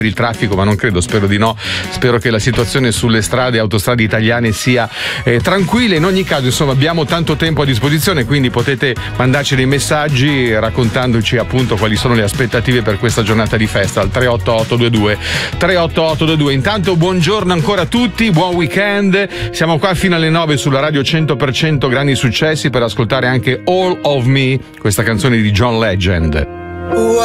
il traffico, ma non credo, spero di no. Spero che la situazione sulle strade e autostrade italiane sia tranquilla. In ogni caso, insomma, abbiamo tanto tempo a disposizione, quindi potete mandarci dei messaggi raccontandoci appunto quali sono le aspettative per questa giornata di festa al 38822. Intanto buongiorno ancora a tutti, buon weekend. Siamo qua fino alle 9 sulla radio 100% grandi successi per ascoltare anche All of Me, questa canzone di John Legend.